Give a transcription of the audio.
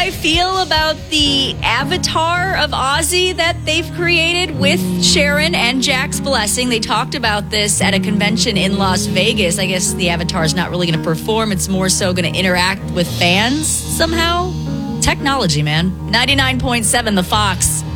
I feel about the avatar of Ozzy that they've created with Sharon and Jack's blessing. They talked about this at a convention in Las Vegas. I guess the avatar is not really going to perform. It's more so going to interact with fans somehow. Technology, man. 99.7 The Fox.